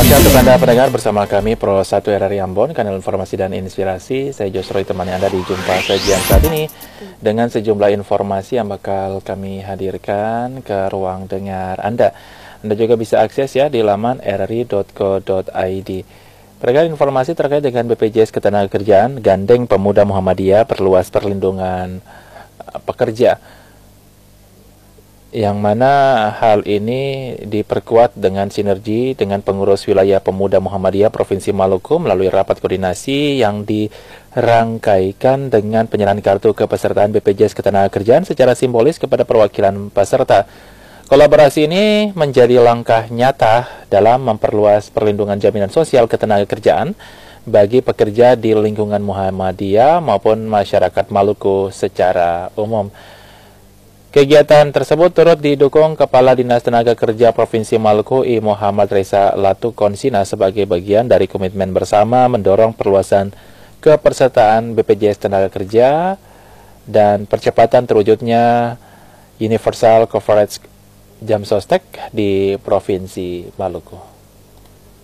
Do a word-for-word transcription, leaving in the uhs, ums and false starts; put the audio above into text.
Selamat siang untuk Anda pendengar, bersama kami Pro satu R R I Ambon, kanal informasi dan inspirasi. Saya Josroy, temani Anda di Jumpa Sajian saat ini dengan sejumlah informasi yang bakal kami hadirkan ke ruang dengar Anda. Anda juga bisa akses ya di laman r r i dot co dot i d. Beragam informasi terkait dengan B P J S Ketenagakerjaan, gandeng Pemuda Muhammadiyah perluas perlindungan pekerja, yang mana hal ini diperkuat dengan sinergi dengan pengurus wilayah Pemuda Muhammadiyah Provinsi Maluku melalui rapat koordinasi yang dirangkaikan dengan penyerahan kartu kepesertaan B P J S Ketenagakerjaan secara simbolis kepada perwakilan peserta. Kolaborasi ini menjadi langkah nyata dalam memperluas perlindungan jaminan sosial ketenagakerjaan bagi pekerja di lingkungan Muhammadiyah maupun masyarakat Maluku secara umum. Kegiatan tersebut turut didukung Kepala Dinas Tenaga Kerja Provinsi Maluku I Muhammad Reza Latukonsina sebagai bagian dari komitmen bersama mendorong perluasan kepesertaan B P J S Tenaga Kerja dan percepatan terwujudnya Universal Coverage Jam Sostek di Provinsi Maluku.